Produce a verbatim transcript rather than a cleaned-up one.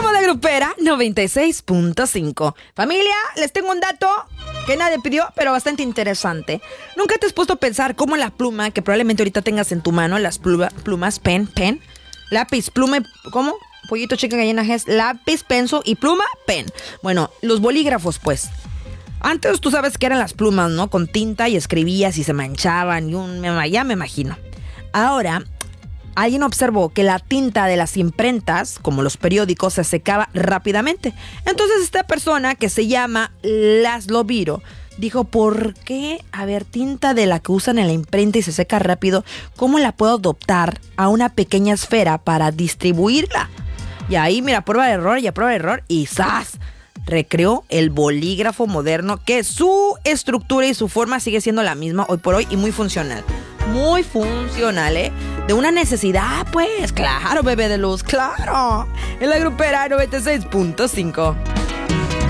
Somos la Grupera noventa y seis punto cinco. Familia, les tengo un dato que nadie pidió, pero bastante interesante. ¿Nunca te has puesto a pensar cómo la pluma que probablemente ahorita tengas en tu mano, las pluma, plumas, pen, pen, lápiz, pluma, ¿cómo? Pollito, chicken, gallina, es lápiz, penso y pluma, pen. Bueno, los bolígrafos, pues. Antes tú sabes que eran las plumas, ¿no? Con tinta y escribías y se manchaban y un... ya me imagino. Ahora, alguien observó que la tinta de las imprentas, como los periódicos, se secaba rápidamente. Entonces esta persona, que se llama Laszlo Biro, dijo, ¿por qué haber tinta de la que usan en la imprenta y se seca rápido? ¿Cómo la puedo adoptar a una pequeña esfera para distribuirla? Y ahí, mira, prueba de error y a prueba de error y ¡zas! Recreó el bolígrafo moderno, que su estructura y su forma sigue siendo la misma hoy por hoy y muy funcional. Muy funcional, ¿eh? De una necesidad, pues. Claro, bebé de luz, claro. En la Grupera noventa y seis punto cinco.